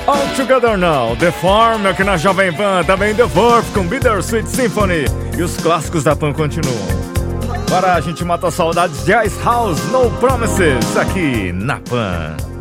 All Together Now, The Form aqui na Jovem Pan, também The Verve com Bittersweet Symphony. E os clássicos da Pan continuam. Para a gente matar saudades de Ice House, No Promises, aqui na Pan.